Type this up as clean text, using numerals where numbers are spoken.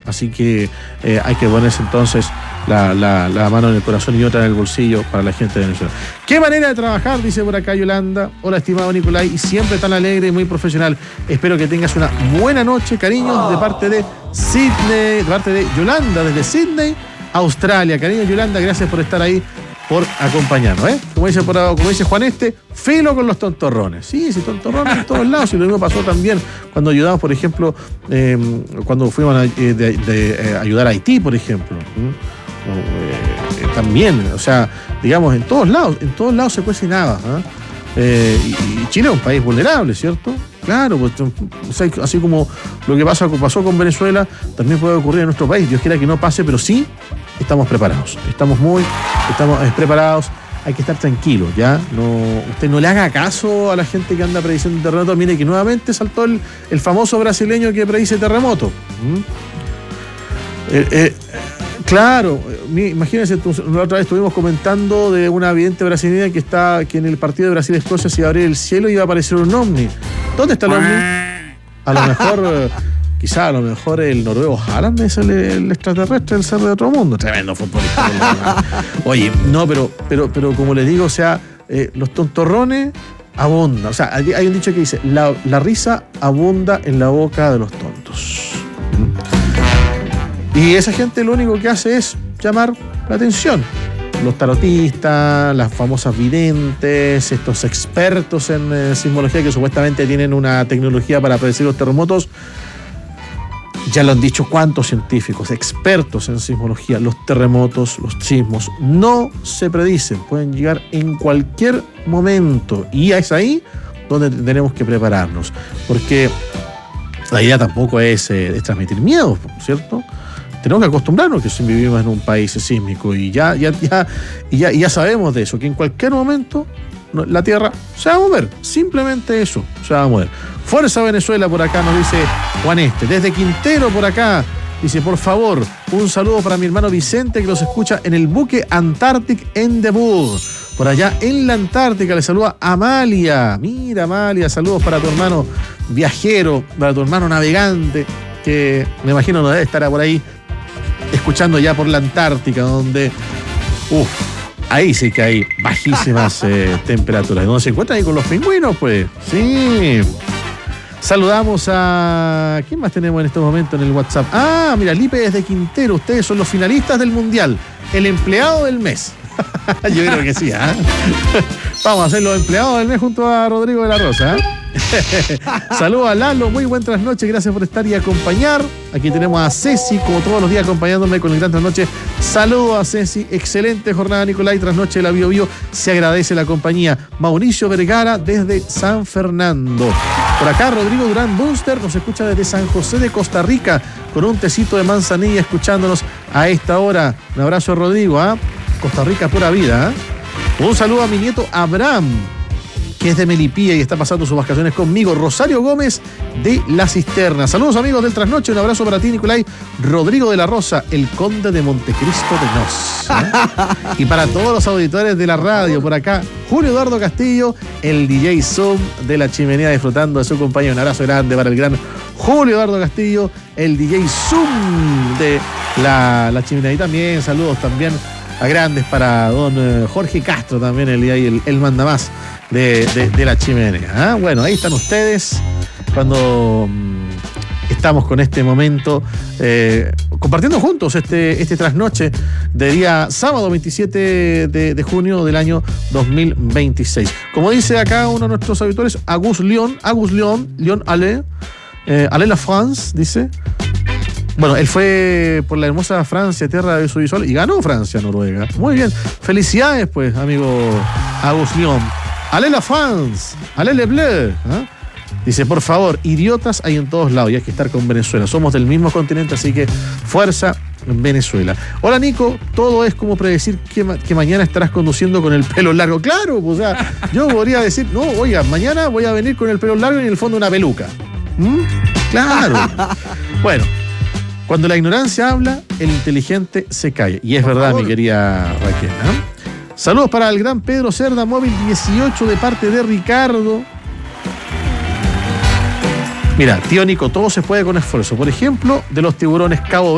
Así que hay que ponerse entonces la mano en el corazón y otra en el bolsillo para la gente de Venezuela. ¡Qué manera de trabajar!, dice por acá Yolanda. Hola, estimado Nicolai, y siempre tan alegre y muy profesional. Espero que tengas una buena noche, cariños, de parte de Sydney, de parte de Yolanda, desde Sydney, Australia. Cariños, Yolanda, gracias por estar ahí, por acompañarnos, ¿eh? Como dice Juan filo con los tontorrones. Sí, tontorrones en todos lados. Y lo mismo pasó también cuando ayudamos, por ejemplo, cuando fuimos a ayudar a Haití, por ejemplo. También, o sea, digamos, en todos lados se cuece nada. Y Chile es un país vulnerable, ¿cierto? Claro, pues, o sea, así como lo que pasó con Venezuela, también puede ocurrir en nuestro país. Dios quiera que no pase, pero sí estamos preparados. Estamos preparados. Hay que estar tranquilos, ¿ya? Usted no le haga caso a la gente que anda prediciendo terremoto. Mire que nuevamente saltó el famoso brasileño que predice terremoto. Claro, imagínense, la otra vez estuvimos comentando de una vidente brasileña que en el partido de Brasil-Escocia se iba a abrir el cielo y iba a aparecer un ovni. ¿Dónde está el ovni? A lo mejor, quizá el noruego Haaland es el extraterrestre, el ser de otro mundo. Tremendo futbolista. Oye, no, pero como les digo, o sea, los tontorrones abundan. O sea, hay un dicho que dice, la risa abunda en la boca de los tontos. Y esa gente lo único que hace es llamar la atención. Los tarotistas, las famosas videntes, estos expertos en sismología que supuestamente tienen una tecnología para predecir los terremotos. Ya lo han dicho cuántos científicos, expertos en sismología. Los terremotos, los sismos no se predicen, pueden llegar en cualquier momento. Y es ahí donde tenemos que prepararnos. Porque la idea tampoco es transmitir miedo, ¿cierto? Tenemos que acostumbrarnos que vivimos en un país sísmico y ya sabemos de eso, que en cualquier momento la tierra se va a mover. Simplemente eso, se va a mover. Fuerza Venezuela, por acá nos dice Juan Desde Quintero, por acá, dice, por favor, un saludo para mi hermano Vicente, que los escucha en el buque Antarctic Endeavour. Por allá en la Antártica le saluda Amalia. Mira, Amalia, saludos para tu hermano viajero, para tu hermano navegante, que me imagino no debe estar por ahí escuchando ya por la Antártica, donde ahí sí que hay bajísimas temperaturas. ¿Dónde se encuentran ahí con los pingüinos? Pues sí. Saludamos a... ¿Quién más tenemos en este momento en el WhatsApp? Mira, Lipe desde Quintero. Ustedes son los finalistas del Mundial. El empleado del mes. Yo creo que sí, Vamos a ser los empleados del mes junto a Rodrigo de la Rosa, Saludos a Lalo, muy buen trasnoche, gracias por estar y acompañar. Aquí tenemos a Ceci, como todos los días, acompañándome con el gran trasnoche. Saludos a Ceci, excelente jornada, Nicolai, trasnoche de la Bio Bio, se agradece la compañía. Mauricio Vergara desde San Fernando. Por acá Rodrigo Durán Bunster nos escucha desde San José de Costa Rica, con un tecito de manzanilla escuchándonos a esta hora. Un abrazo, Rodrigo, Costa Rica pura vida, Un saludo a mi nieto Abraham, que es de Melipilla y está pasando sus vacaciones conmigo. Rosario Gómez de La Cisterna. Saludos, amigos del Trasnoche. Un abrazo para ti, Nicolai. Rodrigo de la Rosa, el conde de Montecristo de Nos. Y para todos los auditores de la radio, por acá, Julio Eduardo Castillo, el DJ Zoom de La Chimenea, disfrutando de su compañía. Un abrazo grande para el gran Julio Eduardo Castillo, el DJ Zoom de la Chimenea. Y también saludos también a grandes para don Jorge Castro, también el mandamás de La Chimenea. Bueno, ahí están ustedes cuando estamos con este momento compartiendo juntos este trasnoche de día sábado 27 de junio del año 2026. Como dice acá uno de nuestros auditores, Agus Lyon Ale La France, dice. Bueno, él fue por la hermosa Francia, tierra de su visual, y ganó Francia, Noruega. Muy bien. Felicidades, pues, amigo Agus Lyon. Allez la France, allez les bleus. Dice, por favor, idiotas hay en todos lados y hay que estar con Venezuela. Somos del mismo continente, así que fuerza Venezuela. Hola, Nico, todo es como predecir que mañana estarás conduciendo con el pelo largo. Claro, pues, o sea, yo podría decir, no, oiga, mañana voy a venir con el pelo largo y en el fondo una peluca. Claro. Bueno. Cuando la ignorancia habla, el inteligente se calla. Y es por verdad, favor, mi querida Raquel. Saludos para el gran Pedro Cerda, móvil 18, de parte de Ricardo. Mira, tío Nico, todo se puede con esfuerzo. Por ejemplo, de los tiburones Cabo